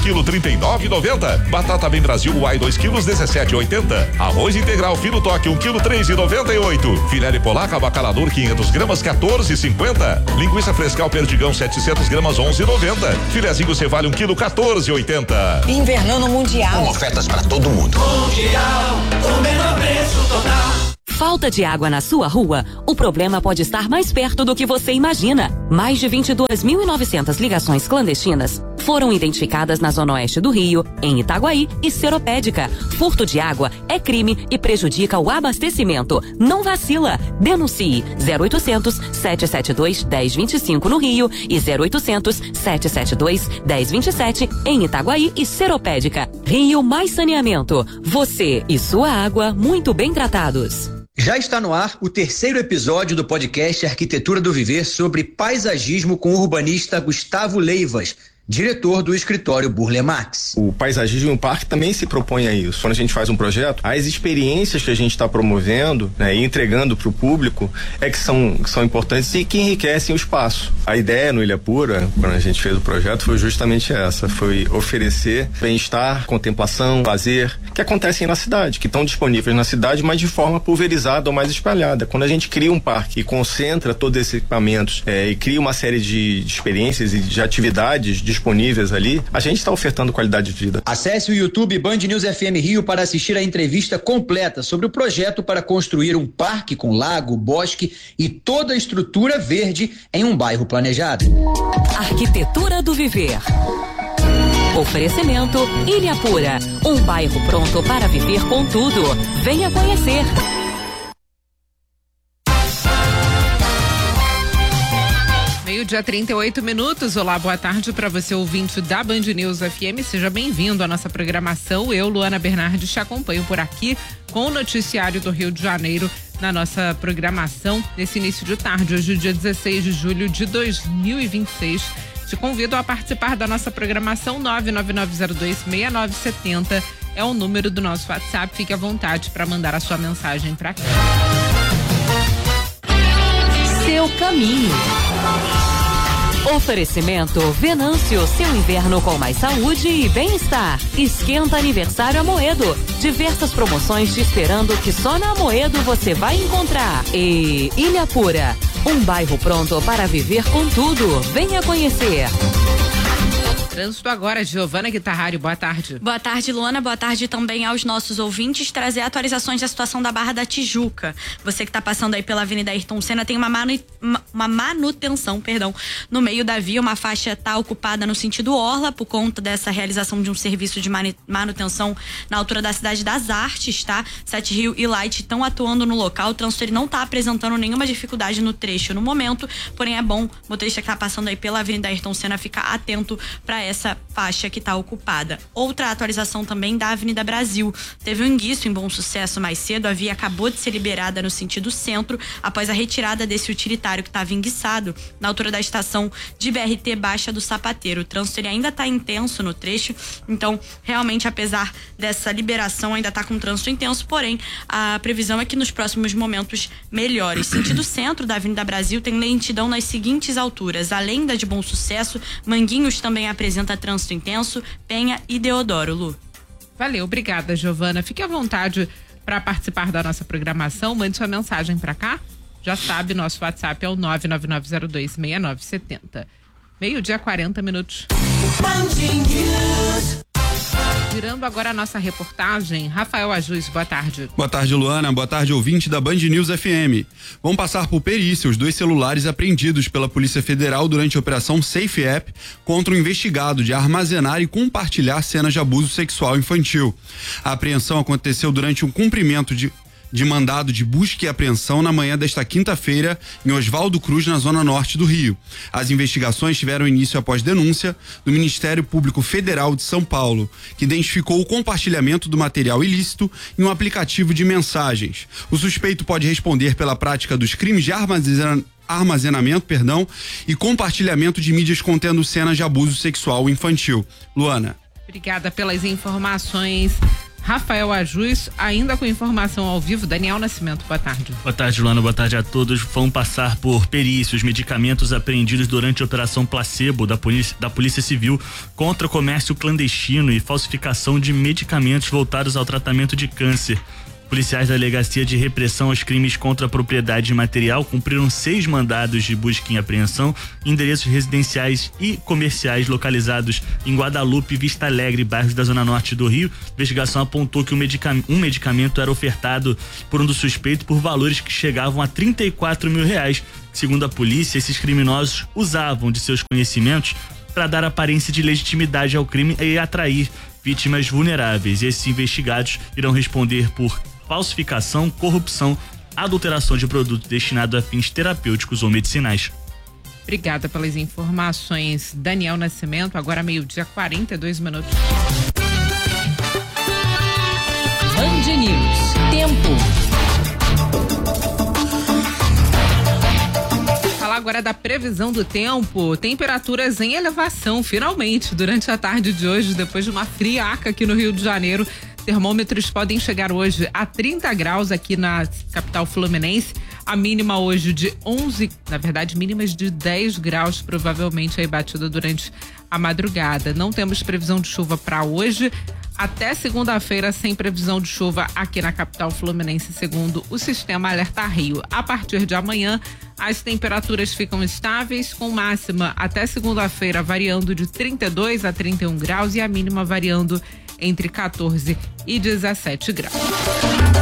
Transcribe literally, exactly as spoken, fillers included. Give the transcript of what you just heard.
quilo trinta e nove e noventa. Batata Bem Brasil Uai dois quilos dezessete e oitenta. Arroz integral Fino Toque um quilo três e noventa e oito. Filé de polaca Bacalador quinhentos gramas quatorze e cinquenta. Linguiça Frescal Perdigão setecentos gramas onze e noventa. Filezinho Cevale um quilo quatorze e oitenta. Inverno no Mundial. Com ofertas para todo mundo. Mundial, o menor preço total. Falta de água na sua rua? O problema pode estar mais perto do que você imagina. Mais de vinte e duas mil e novecentas ligações clandestinas foram identificadas na Zona Oeste do Rio, em Itaguaí e Seropédica. Furto de água é crime e prejudica o abastecimento. Não vacila. Denuncie zero oitocentos, sete sete dois, um zero dois cinco no Rio e zero oitocentos, sete sete dois, um zero dois sete em Itaguaí e Seropédica. Rio Mais Saneamento. Você e sua água muito bem tratados. Já está no ar o terceiro episódio do podcast Arquitetura do Viver sobre paisagismo com o urbanista Gustavo Leivas, diretor do escritório Burle Marx. O paisagismo no parque também se propõe a isso. Quando a gente faz um projeto, as experiências que a gente está promovendo, né, e entregando para o público é que são, que são importantes e que enriquecem o espaço. A ideia no Ilha Pura, quando a gente fez o projeto, foi justamente essa, foi oferecer bem-estar, contemplação, lazer, que acontecem na cidade, que estão disponíveis na cidade, mas de forma pulverizada ou mais espalhada. Quando a gente cria um parque e concentra todos esses equipamentos é, e cria uma série de, de experiências e de atividades disponíveis ali, a gente está ofertando qualidade de vida. Acesse o YouTube Band News F M Rio para assistir a entrevista completa sobre o projeto para construir um parque com lago, bosque e toda a estrutura verde em um bairro planejado. Arquitetura do Viver. Oferecimento Ilha Pura, um bairro pronto para viver com tudo. Venha conhecer. Meio-dia, trinta e oito minutos. Olá, boa tarde para você, ouvinte da Band News F M. Seja bem-vindo à nossa programação. Eu, Luana Bernardes, te acompanho por aqui com o noticiário do Rio de Janeiro na nossa programação nesse início de tarde, hoje, dia dezesseis de julho de dois mil e vinte e seis. Te convido a participar da nossa programação. Nove nove nove zero dois seis nove sete zero é o número do nosso WhatsApp. Fique à vontade para mandar a sua mensagem para cá. Seu caminho. Oferecimento Venâncio, seu inverno com mais saúde e bem-estar. Esquenta aniversário Amoedo. Diversas promoções te esperando que só na Amoedo você vai encontrar. E Ilha Pura, um bairro pronto para viver com tudo. Venha conhecer. Trânsito agora, Giovana Guitarrari, boa tarde. Boa tarde, Luana, boa tarde também aos nossos ouvintes. Trazer atualizações da situação da Barra da Tijuca. Você que está passando aí pela Avenida Ayrton Senna tem uma, manu, uma manutenção, perdão, no meio da via. Uma faixa está ocupada no sentido Orla por conta dessa realização de um serviço de manutenção na altura da Cidade das Artes, tá? Sete Rio e Light estão atuando no local. O trânsito ele não está apresentando nenhuma dificuldade no trecho no momento, porém é bom o motorista que está passando aí pela Avenida Ayrton Senna ficar atento para essa faixa que está ocupada. Outra atualização também da Avenida Brasil. Teve um enguiço em Bom Sucesso mais cedo, a via acabou de ser liberada no sentido centro após a retirada desse utilitário que estava enguiçado na altura da estação de B R T Baixa do Sapateiro. O trânsito ele ainda está intenso no trecho, então realmente apesar dessa liberação ainda está com trânsito intenso, porém a previsão é que nos próximos momentos melhore. Sentido centro da Avenida Brasil tem lentidão nas seguintes alturas, além da de Bom Sucesso, Manguinhos também apresenta trânsito intenso, Penha e Deodoro. Lu. Valeu, obrigada, Giovana. Fique à vontade para participar da nossa programação, mande sua mensagem para cá. Já sabe, nosso WhatsApp é o nove nove nove zero dois seis nove sete zero. Meio-dia, quarenta minutos. Virando agora a nossa reportagem, Rafael Ajus, boa tarde. Boa tarde, Luana, boa tarde, ouvinte da Band News F M. Vão passar por perícia os dois celulares apreendidos pela Polícia Federal durante a Operação Safe App contra o investigado de armazenar e compartilhar cenas de abuso sexual infantil. A apreensão aconteceu durante um cumprimento de de mandado de busca e apreensão na manhã desta quinta-feira em Oswaldo Cruz, na zona norte do Rio. As investigações tiveram início após denúncia do Ministério Público Federal de São Paulo, que identificou o compartilhamento do material ilícito em um aplicativo de mensagens. O suspeito pode responder pela prática dos crimes de armazenamento armazenamento, perdão, e compartilhamento de mídias contendo cenas de abuso sexual infantil. Luana. Obrigada pelas informações, Rafael Ajus, ainda com informação ao vivo. Daniel Nascimento, boa tarde. Boa tarde, Luana, boa tarde a todos. Vão passar por perícias medicamentos apreendidos durante a operação Placebo da Polícia, da Polícia Civil contra o comércio clandestino e falsificação de medicamentos voltados ao tratamento de câncer. Policiais da Delegacia de Repressão aos Crimes contra a Propriedade Material cumpriram seis mandados de busca e apreensão em endereços residenciais e comerciais localizados em Guadalupe e Vista Alegre, bairros da Zona Norte do Rio. A investigação apontou que um medicamento, um medicamento era ofertado por um dos suspeitos por valores que chegavam a trinta e quatro mil reais. Segundo a polícia, esses criminosos usavam de seus conhecimentos para dar aparência de legitimidade ao crime e atrair vítimas vulneráveis. Esses investigados irão responder por falsificação, corrupção, adulteração de produto destinado a fins terapêuticos ou medicinais. Obrigada pelas informações, Daniel Nascimento. Agora meio-dia, quarenta e dois minutos. Band News. Tempo. Falar agora da previsão do tempo. Temperaturas em elevação, finalmente, durante a tarde de hoje, depois de uma friaca aqui no Rio de Janeiro. Termômetros podem chegar hoje a trinta graus aqui na capital fluminense. A mínima hoje de onze, na verdade, mínimas de dez graus, provavelmente aí batida durante a madrugada. Não temos previsão de chuva para hoje. Até segunda-feira, sem previsão de chuva aqui na capital fluminense, segundo o sistema Alerta Rio. A partir de amanhã, as temperaturas ficam estáveis, com máxima até segunda-feira variando de trinta e dois a trinta e um graus e a mínima variando entre quatorze e dezessete graus.